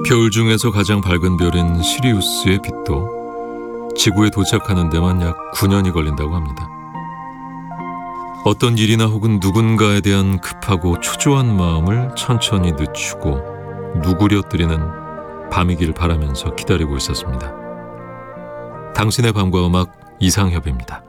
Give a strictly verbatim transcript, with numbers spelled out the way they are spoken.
별 중에서 가장 밝은 별인 시리우스의 빛도 지구에 도착하는 데만 약 구 년이 걸린다고 합니다. 어떤 일이나 혹은 누군가에 대한 급하고 초조한 마음을 천천히 늦추고 누구려뜨리는 밤이길 바라면서 기다리고 있었습니다. 당신의 밤과 음악 이상협입니다.